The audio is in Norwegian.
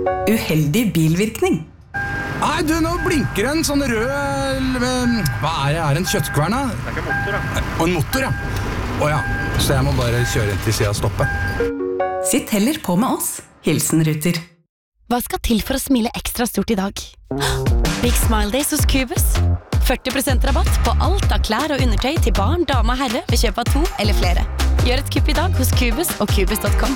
Uheldig bilvirkning. Nei, du, nå blinker en sånn rød... Hva er det? Er det en kjøttkvern da? Det ikke en motor, da. Og en motor, ja. Åja, så jeg må bare kjøre inn til siden og stoppe. Sitt heller på med oss. Hilsen Ruter. Hva skal til for å smile ekstra stort i dag? Big Smile Days hos Cubus. 40% rabatt på alt av klær og undertøy til barn, dame og herre ved kjøp av 2 eller flere. Gjør et kupp i dag hos Cubus og Cubus.com.